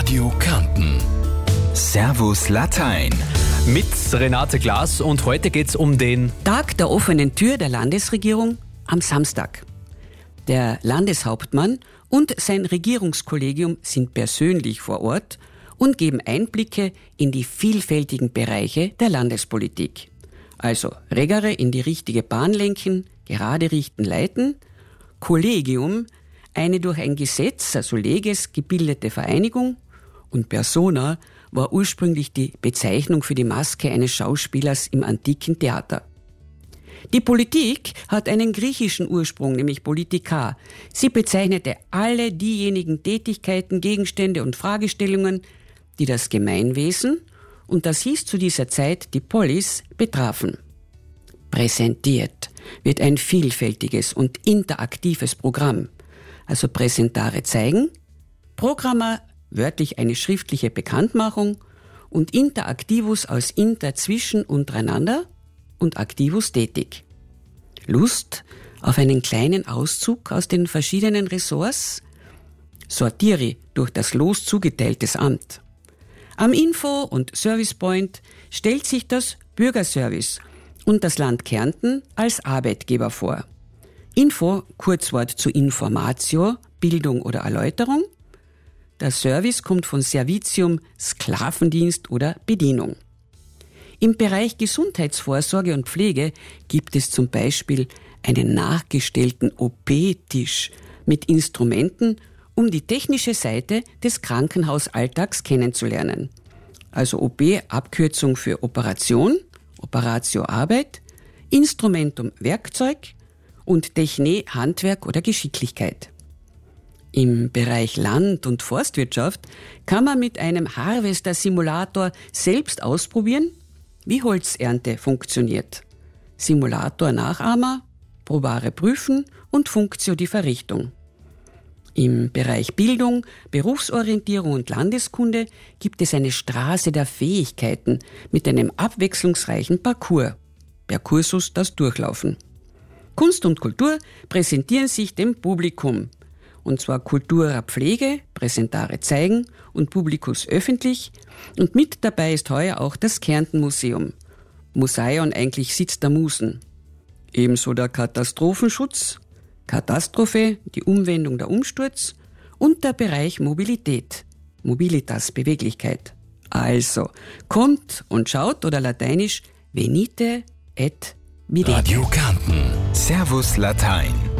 Radio Kärnten. Servus Latein. Mit Renate Glas und heute geht's um den Tag der offenen Tür der Landesregierung am Samstag. Der Landeshauptmann und sein Regierungskollegium sind persönlich vor Ort und geben Einblicke in die vielfältigen Bereiche der Landespolitik. Also Regere in die richtige Bahn lenken, gerade richten, leiten. Kollegium, eine durch ein Gesetz, also Leges, gebildete Vereinigung. Und Persona war ursprünglich die Bezeichnung für die Maske eines Schauspielers im antiken Theater. Die Politik hat einen griechischen Ursprung, nämlich Politika. Sie bezeichnete alle diejenigen Tätigkeiten, Gegenstände und Fragestellungen, die das Gemeinwesen, und das hieß zu dieser Zeit die Polis, betrafen. Präsentiert wird ein vielfältiges und interaktives Programm. Also Präsentare zeigen, Programma wörtlich eine schriftliche Bekanntmachung und Interaktivus aus inter zwischen untereinander und Aktivus tätig. Lust auf einen kleinen Auszug aus den verschiedenen Ressorts? Sortiere durch das Los zugeteiltes Amt. Am Info- und Servicepoint stellt sich das Bürgerservice und das Land Kärnten als Arbeitgeber vor. Info, Kurzwort zu Informatio, Bildung oder Erläuterung. Der Service kommt von Servitium, Sklavendienst oder Bedienung. Im Bereich Gesundheitsvorsorge und Pflege gibt es zum Beispiel einen nachgestellten OP-Tisch mit Instrumenten, um die technische Seite des Krankenhausalltags kennenzulernen. Also OP, Abkürzung für Operation, Operatio Arbeit, Instrumentum Werkzeug und Techne Handwerk oder Geschicklichkeit. Im Bereich Land- und Forstwirtschaft kann man mit einem Harvester-Simulator selbst ausprobieren, wie Holzernte funktioniert. Simulator Nachahmer, Probare prüfen und Funktio die Verrichtung. Im Bereich Bildung, Berufsorientierung und Landeskunde gibt es eine Straße der Fähigkeiten mit einem abwechslungsreichen Parcours. Per Kursus das Durchlaufen. Kunst und Kultur präsentieren sich dem Publikum. Und zwar Kultura Pflege, Präsentare zeigen und Publikus öffentlich. Und mit dabei ist heuer auch das Kärnten-Museum. Museion eigentlich Sitz der Musen. Ebenso der Katastrophenschutz, Katastrophe, die Umwendung der Umsturz und der Bereich Mobilität, Mobilitas, Beweglichkeit. Also, kommt und schaut oder lateinisch venite et videte. Radio Kärnten. Servus Latein.